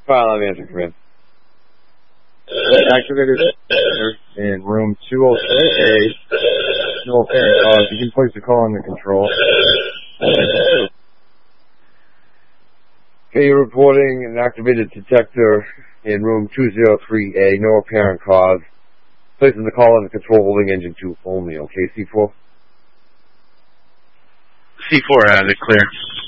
File, I'm answering command. Activated in room 203A. No apparent cause. You can place the call under control. Okay, you're reporting an activated detector in room 203A. No apparent cause. Placing the call under control, holding engine 2 only. Okay, C4? C4 has it clear.